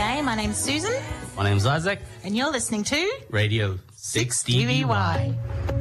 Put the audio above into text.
G'day, my name's Susan. My name's Isaac. And you're listening to Radio 6DVY.